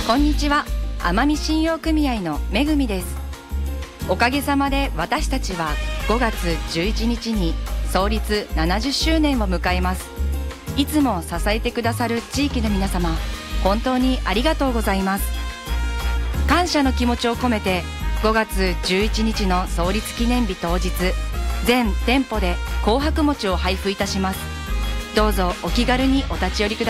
こんにちは、奄美信用組合のめぐみです。おかげさまで私たちは5月11日に創立70周年を迎えます。いつも支えてくださる地域の皆様、本当にありがとうございます。感謝の気持ちを込めて5月11日の創立記念日当日、全店舗で紅白餅を配布いたします。どうぞお気軽にお立ち寄りください。